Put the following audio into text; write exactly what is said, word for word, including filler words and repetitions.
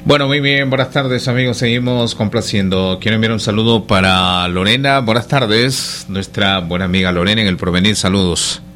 Bueno, muy bien, buenas tardes amigos, seguimos complaciendo. Quiero enviar un saludo para Lorena, buenas tardes, nuestra buena amiga Lorena en el Porvenir, saludos.